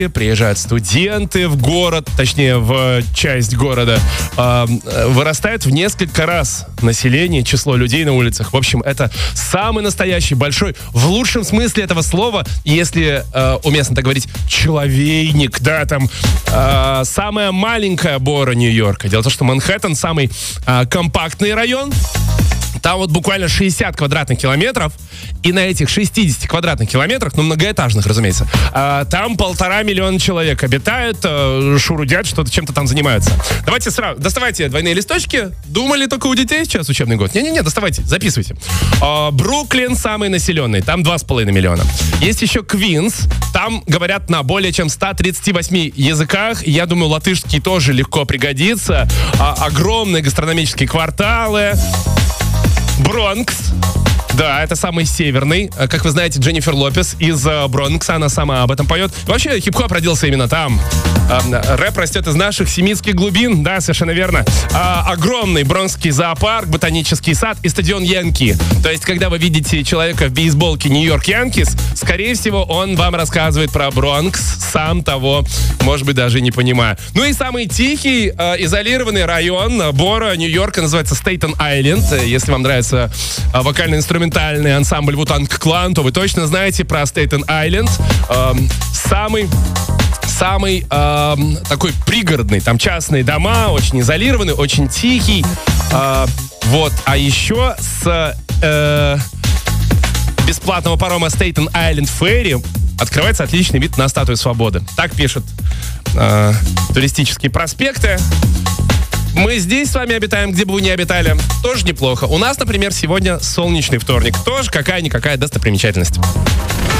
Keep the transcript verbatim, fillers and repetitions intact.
приезжают студенты в город, точнее, в часть города. Э, вырастает в несколько раз население, число людей на улицах. В общем, это самый настоящий, большой, в лучшем смысле этого слова, если э, уместно так говорить, человейник, да, там, э, самая маленькая бора Нью-Йорка. Дело в том, что Манхэттен самый э, компактный район. Там вот буквально шестьдесят квадратных километров, и на этих шестидесяти квадратных километрах, ну, многоэтажных, разумеется, э, там полтора миллиона человек обитают, э, шурудят, что-то чем-то там занимаются. Давайте сразу, доставайте двойные листочки. Думали только у детей сейчас учебный год? Не-не-не, доставайте, записывайте. Э, Бруклин самый населенный, там два с половиной миллиона. Есть еще Квинс, там говорят на более чем ста тридцати восьми языках. Я думаю, латышский тоже легко пригодится. Э, огромные гастрономические кварталы. Бронкс. Да, это самый северный. Как вы знаете, Дженнифер Лопес из Бронкса, она сама об этом поет. Вообще, хип-хоп родился именно там. Рэп растет из наших семитских глубин, да, совершенно верно. А, огромный бронкский зоопарк, ботанический сад и стадион Янки. То есть, когда вы видите человека в бейсболке Нью-Йорк Янкис, скорее всего, он вам рассказывает про Бронкс, сам того, может быть, даже не понимая. Ну и самый тихий, э, изолированный район Бора Нью-Йорка называется Стейтен-Айленд. Если вам нравится э, вокально-инструментальный ансамбль Вутанг Клан, то вы точно знаете про Стейтен-Айленд. Э, самый... Самый э, такой пригородный, там частные дома, очень изолированный, очень тихий. Э, вот, а еще с э, бесплатного парома Staten Island Ferry открывается отличный вид на Статую Свободы. Так пишут э, туристические проспекты. Мы здесь с вами обитаем, где бы вы ни обитали. Тоже неплохо. У нас, например, сегодня солнечный вторник. Тоже какая-никакая достопримечательность.